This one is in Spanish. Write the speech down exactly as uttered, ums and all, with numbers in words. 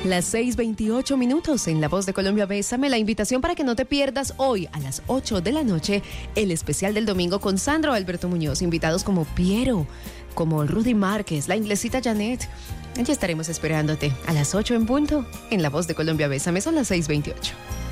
Las seis veintiocho minutos en La Voz de Colombia. Bésame, la invitación para que no te pierdas hoy a las ocho de la noche el especial del domingo con Sandro Alberto Muñoz, invitados como Piero, como Rudy Márquez, la inglesita Janet. Ya estaremos esperándote a las ocho en punto en La Voz de Colombia. Bésame, son las seis veintiocho.